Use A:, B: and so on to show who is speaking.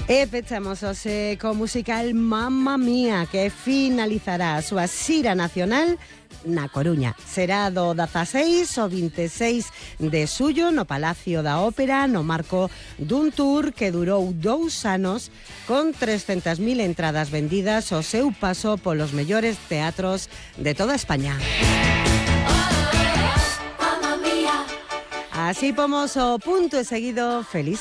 A: E pechamos hoxe co musical Mamma Mía, que finalizará a súa xira nacional na Coruña. Será do 16 ao 26 de xullo no Palacio da Ópera, no marco dun tour que durou 2 anos con 300.000 entradas vendidas ao seu paso polos mellores teatros de toda España. Así pomos o punto e seguido. Feliz